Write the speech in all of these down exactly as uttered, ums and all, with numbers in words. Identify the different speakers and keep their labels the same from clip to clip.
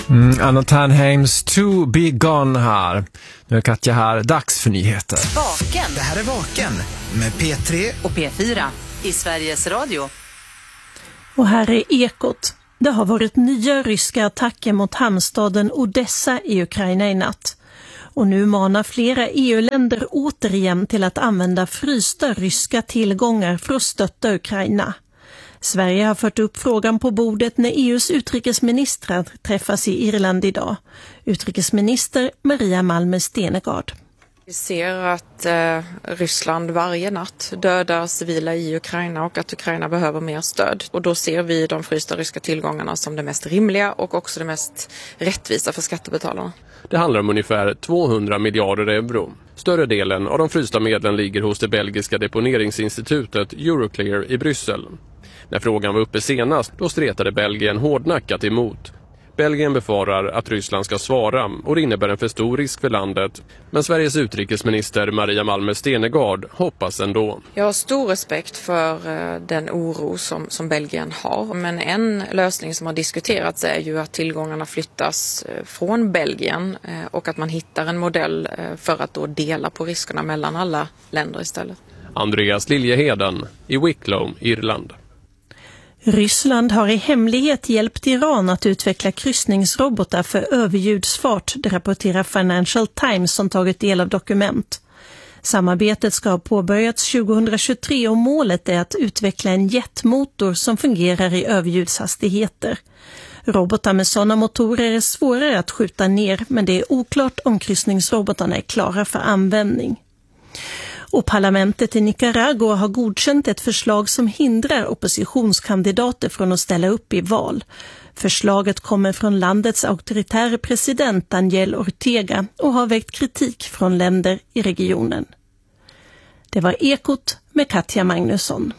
Speaker 1: Mm, Anna Ternheims To Be Gone här. Nu är Katja här. Dags för nyheter.
Speaker 2: Vaken.
Speaker 3: Det här är Vaken med P tre
Speaker 2: och P fyra i Sveriges Radio.
Speaker 4: Och här är Ekot. Det har varit nya ryska attacker mot hamnstaden Odessa i Ukraina i natt. Och nu manar flera E U-länder återigen till att använda frysta ryska tillgångar för att stötta Ukraina. Sverige har fört upp frågan på bordet när E U:s utrikesministrar träffas i Irland idag. Utrikesminister Maria Malmer Stenergard.
Speaker 5: Vi ser att eh, Ryssland varje natt dödar civila i Ukraina och att Ukraina behöver mer stöd. Och då ser vi de frysta ryska tillgångarna som det mest rimliga och också det mest rättvisa för skattebetalarna.
Speaker 6: Det handlar om ungefär tvåhundra miljarder euro. Större delen av de frysta medlen ligger hos det belgiska deponeringsinstitutet Euroclear i Bryssel. När frågan var uppe senast, då stretade Belgien hårdnackat emot. Belgien befarar att Ryssland ska svara och det innebär en för stor risk för landet. Men Sveriges utrikesminister Maria Malmer Stenergard hoppas ändå.
Speaker 5: Jag har stor respekt för den oro som, som Belgien har. Men en lösning som har diskuterats är ju att tillgångarna flyttas från Belgien och att man hittar en modell för att då dela på riskerna mellan alla länder istället.
Speaker 6: Andreas Liljeheden i Wicklow, Irland.
Speaker 4: Ryssland har i hemlighet hjälpt Iran att utveckla kryssningsrobotar för överljudsfart, det rapporterar Financial Times som tagit del av dokument. Samarbetet ska ha påbörjats tjugohundratjugotre och målet är att utveckla en jetmotor som fungerar i överljudshastigheter. Robotar med sådana motorer är svårare att skjuta ner, men det är oklart om kryssningsrobotarna är klara för användning. Och parlamentet i Nicaragua har godkänt ett förslag som hindrar oppositionskandidater från att ställa upp i val. Förslaget kommer från landets auktoritära president Daniel Ortega och har väckt kritik från länder i regionen. Det var Ekot med Katja Magnusson.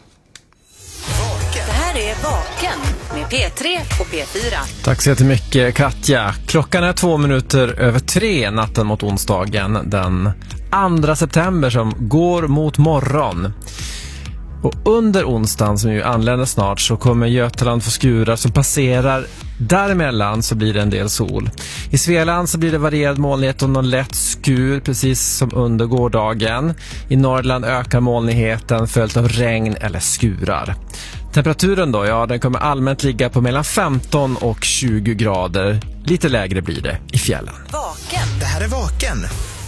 Speaker 2: Det här är Vaken med P tre och P fyra.
Speaker 1: Tack så jättemycket Katja. Klockan är två minuter över tre natten mot onsdagen den andra september som går mot morgon. Och under onsdagen som ju anländer snart så kommer Götaland få skurar som passerar. Däremellan så blir det en del sol. I Svealand så blir det varierad molnighet och någon lätt skur precis som under gårdagen. I Norrland ökar molnigheten följt av regn eller skurar. Temperaturen då, ja den kommer allmänt ligga på mellan femton och tjugo grader. Lite lägre blir det i fjällen.
Speaker 2: Vaken.
Speaker 3: Det här är Vaken